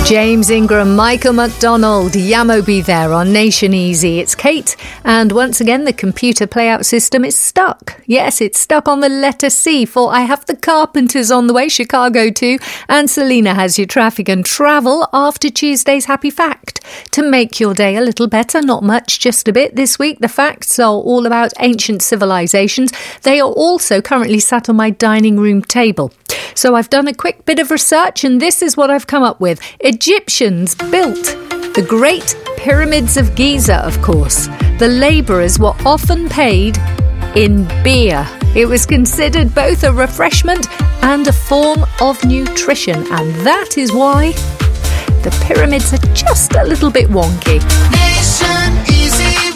James Ingram, Michael McDonald, Yamo Be There on Nation Easy. It's Kate, and once again the computer playout system is stuck. Yes, it's stuck on the letter C, for I have the Carpenters on the way, Chicago 2, and Selena has your traffic and travel after Tuesday's Happy Fact. To make your day a little better, not much, just a bit. This week the facts are all about ancient civilizations. They are also currently sat on my dining room table. So I've done a quick bit of research, and this is what I've come up with. Egyptians built the Great Pyramids of Giza, of course. The labourers were often paid in beer. It was considered both a refreshment and a form of nutrition, and that is why the pyramids are just a little bit wonky. Nation Easy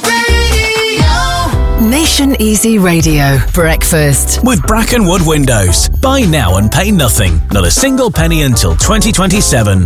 Radio. Nation Easy Radio. Breakfast with Brackenwood Windows. Buy now and pay nothing. Not a single penny until 2027.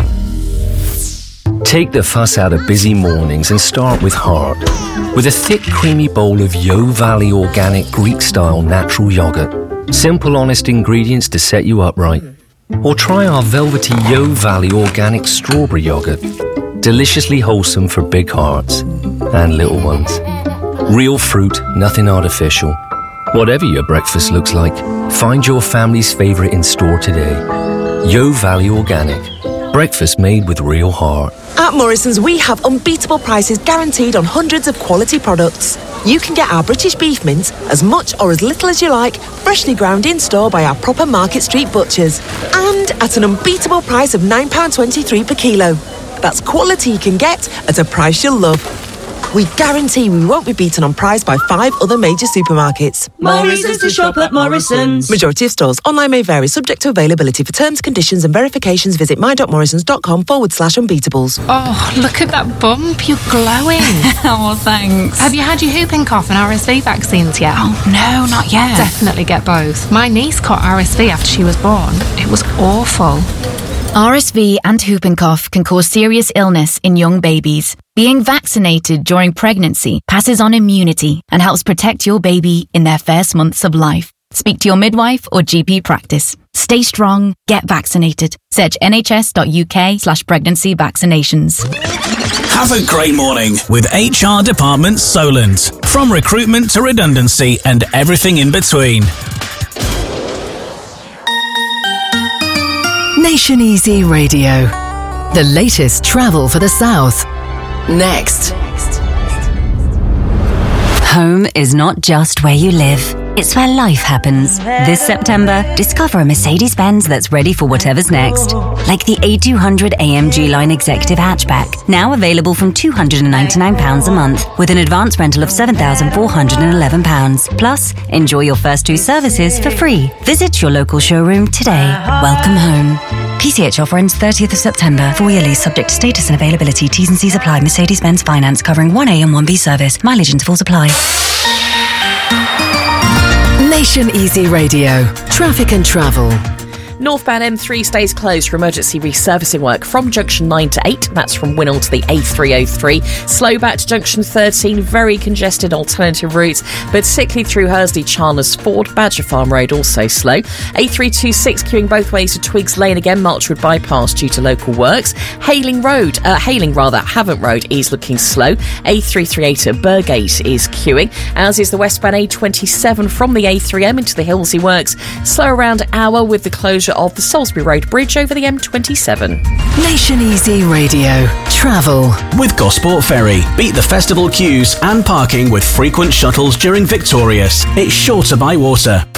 Take the fuss out of busy mornings and start with heart. With a thick, creamy bowl of Yo Valley organic Greek-style natural yogurt. Simple, honest ingredients to set you up right. Or try our velvety Yo Valley organic strawberry yogurt. Deliciously wholesome for big hearts and little ones. Real fruit, nothing artificial. Whatever your breakfast looks like, find your family's favourite in store today. Yo Valley Organic. Breakfast made with real heart. At Morrison's, we have unbeatable prices guaranteed on hundreds of quality products. You can get our British beef mince as much or as little as you like, freshly ground in store by our proper Market Street butchers. And at an unbeatable price of £9.23 per kilo. That's quality you can get at a price you'll love. We guarantee we won't be beaten on price by 5 other major supermarkets. More reasons to shop at Morrison's. Majority of stores. Online may vary, subject to availability. For terms, conditions and verifications, visit my.morrisons.com/unbeatables. Oh, look at that bump. You're glowing. Oh, thanks. Have you had your whooping cough and RSV vaccines yet? Oh, no, not yet. Definitely get both. My niece caught RSV after she was born. It was awful. RSV and whooping cough can cause serious illness in young babies. Being vaccinated during pregnancy passes on immunity and helps protect your baby in their first months of life. Speak to your midwife or GP practice. Stay strong, get vaccinated. Search nhs.uk/pregnancy vaccinations. Have a great morning with HR Department Solent. From recruitment to redundancy and everything in between. Nation Easy Radio. The latest travel for the South. Next. Home is not just where you live. It's where life happens. This September, discover a Mercedes-Benz that's ready for whatever's next. Like the A200 AMG Line Executive Hatchback, now available from £299 a month, with an advance rental of £7,411. Plus, enjoy your first 2 services for free. Visit your local showroom today. Welcome home. PCH offer ends 30th of September. 4-year lease subject to status and availability. T's and C's apply. Mercedes-Benz Finance covering 1A and 1B service. Mileage intervals apply. Nation Easy Radio. Traffic and travel. Northbound M3 stays closed for emergency resurfacing work from junction 9 to 8. That's from Winnell to the A303. Slow back to junction 13. Very congested alternative routes, particularly through Hursley, Chalmers Ford. Badger Farm Road also slow. A326 queuing both ways to Twigs Lane again. Marchwood bypass due to local works. Havant Road is looking slow. A338 at Burgate is queuing, as is the westbound A27 from the A3M into the Hillsey Works. Slow around an hour with the closure of the Salisbury Road Bridge over the M27. Nation Easy Radio. Travel. With Gosport Ferry. Beat the festival queues and parking with frequent shuttles during Victorious. It's shorter by water.